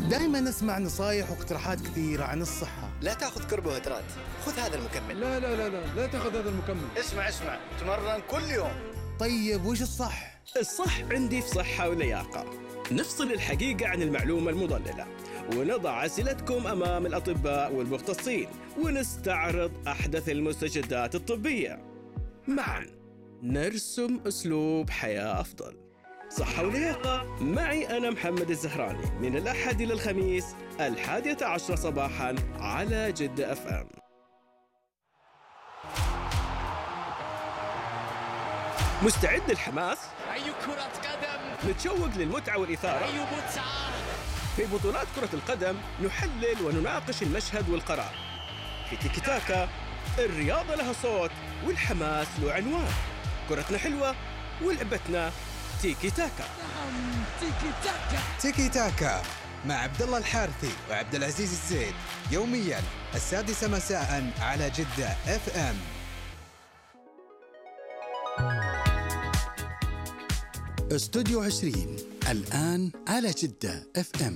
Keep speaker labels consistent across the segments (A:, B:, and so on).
A: دائما نسمع نصايح واقتراحات كثيرة عن الصحة.
B: لا تأخذ كربوهيدرات، خذ هذا المكمل.
C: لا لا لا لا, لا تأخذ هذا المكمل.
B: اسمع تمرن كل يوم.
A: طيب وش الصح؟
D: الصح عندي في صحة ولياقة. نفصل الحقيقة عن المعلومة المضللة، ونضع أسئلتكم أمام الأطباء والمختصين، ونستعرض أحدث المستجدات الطبية. معا نرسم أسلوب حياة أفضل. صحة ولياقة معي أنا محمد الزهراني، من الأحد إلى الخميس 11 صباحاً على جدة FM. مستعد للحماس؟
E: أي كرة قدم!
D: نتشوق للمتعة والإثارة؟
E: أي متعة!
D: في بطولات كرة القدم نحلل ونناقش المشهد والقرار. في تيكي تاكا الرياضة لها صوت والحماس له عنوان. كرتنا حلوة ولعبتنا تيكي تاكا.
E: نعم تيكي تاكا.
F: تيكي تاكا مع عبد الله الحارثي وعبد العزيز الزيد، يوميا 6 مساء على جدة FM.
A: استوديو 20 الآن على جدة FM.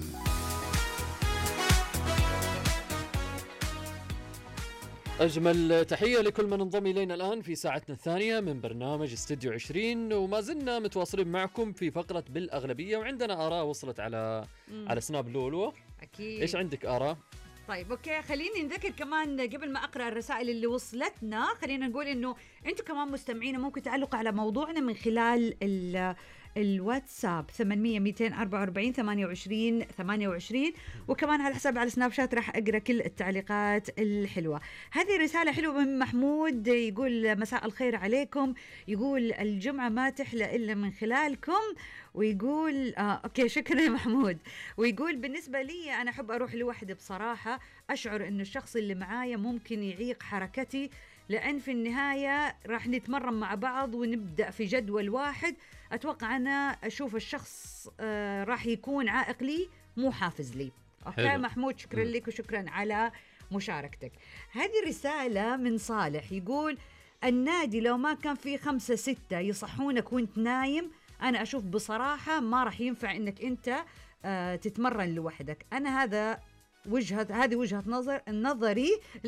G: أجمل تحية لكل من انضم إلينا الآن في ساعتنا الثانية من برنامج استوديو 20، وما زلنا متواصلين معكم في فقرة بالأغلبية، وعندنا آراء وصلت على سناب لولو.
H: أكيد.
G: إيش عندك آراء؟
H: طيب أوكي، خليني نذكر كمان قبل ما أقرأ الرسائل اللي وصلتنا، خلينا نقول إنه أنتم كمان مستمعين ممكن تعلقوا على موضوعنا من خلال الواتساب 800 244 28 28، وكمان على حساب على سناب شات راح أقرأ كل التعليقات الحلوة. هذه رسالة حلوة من محمود، يقول مساء الخير عليكم، يقول الجمعة ما تحلى إلا من خلالكم، ويقول أوكي شكرا يا محمود، ويقول بالنسبة لي أنا أحب أروح لوحدي بصراحة، أشعر إنه الشخص اللي معايا ممكن يعيق حركتي، لأن في النهاية راح نتمرن مع بعض ونبدأ في جدول واحد. أتوقع أنا أشوف الشخص راح يكون عائق لي مو حافز لي. أوكي حلو. محمود شكرا لك وشكرا على مشاركتك. هذه رسالة من صالح، يقول النادي لو ما كان فيه 5 6 يصحونك وانت نايم، أنا أشوف بصراحة ما راح ينفع إنك أنت تتمرن لوحدك. أنا هذه وجهة نظري،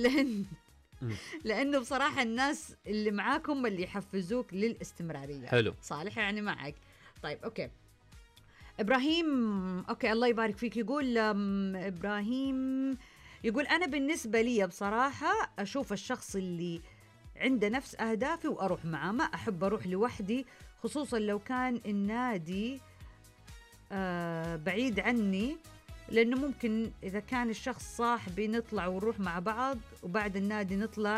H: لأنه بصراحة الناس اللي معاكم اللي يحفزوك للاستمرارية.
G: حلو
H: صالح يعني معك. طيب أوكي إبراهيم، أوكي الله يبارك فيك، يقول إبراهيم يقول أنا بالنسبة لي بصراحة أشوف الشخص اللي عنده نفس أهدافي وأروح معه، ما أحب أروح لوحدي، خصوصا لو كان النادي بعيد عني، لأنه ممكن إذا كان الشخص صاحبي نطلع ونروح مع بعض، وبعد النادي نطلع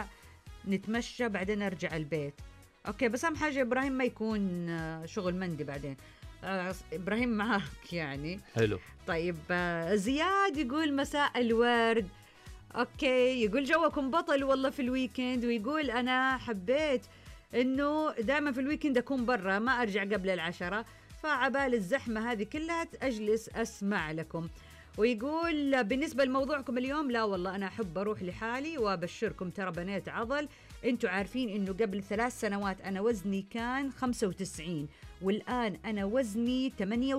H: نتمشى بعدين نرجع البيت. أوكي بس أهم حاجة إبراهيم ما يكون شغل مندي بعدين. إبراهيم معك يعني.
G: حلو.
H: طيب زياد يقول مساء الورد، أوكي يقول جوكم بطل والله في الويكند، ويقول أنا حبيت إنه دائما في الويكند أكون برا، ما أرجع قبل 10، فعبال الزحمة هذه كلها أجلس أسمع لكم. ويقول بالنسبة لموضوعكم اليوم، لا والله أنا أحب أروح لحالي، وأبشركم ترى بنيت عضل. أنتوا عارفين إنه قبل 3 سنوات أنا وزني كان 95، والآن أنا وزني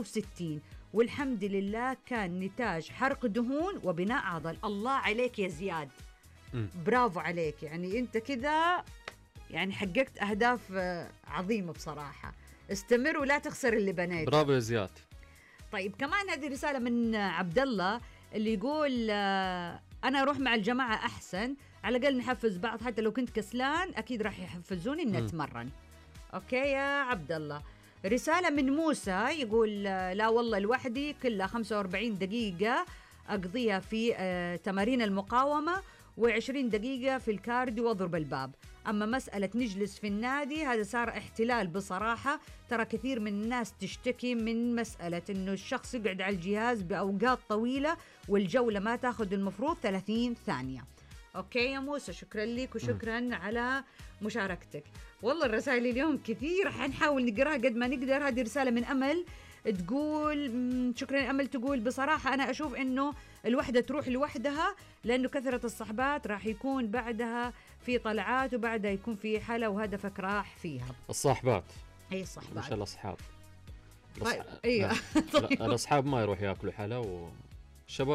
H: 68، والحمد لله كان نتاج حرق دهون وبناء عضل. الله عليك يا زياد، برافو عليك، يعني أنت كذا يعني حققت أهداف عظيمة بصراحة. استمر ولا تخسر اللي بنيته.
G: برافو يا زياد.
H: طيب كمان هذه رسالة من عبد الله اللي يقول أنا أروح مع الجماعة أحسن، على الأقل نحفز بعض، حتى لو كنت كسلان أكيد راح يحفزوني إن أتمرن. أوكي يا عبد الله. رسالة من موسى يقول لا والله لوحدي، كلها 45 دقيقة أقضيها في تمارين المقاومة، و20 دقيقة في الكارديو وأضرب الباب. أما مسألة نجلس في النادي هذا صار احتلال بصراحة. ترى كثير من الناس تشتكي من مسألة إنه الشخص يقعد على الجهاز بأوقات طويلة، والجولة ما تاخذ المفروض 30 ثانية. أوكي يا موسى شكرا لك وشكرا على مشاركتك. والله الرسائل اليوم كثير، حنحاول نقراها قد ما نقدر. هذه رسالة من أمل تقول شكرا أمل، تقول بصراحة أنا أشوف إنه الوحدة تروح لوحدها، لأنه كثرة الصحبات راح يكون بعدها في طلعات، وبعدها يكون في حلا وهدفك راح فيها.
G: الصحبات
H: أي الصحبات
G: ما شاء الله أصحاب.
H: طيب ايوه
G: لا الأصحاب ما يروح ياكلوا حلا شباب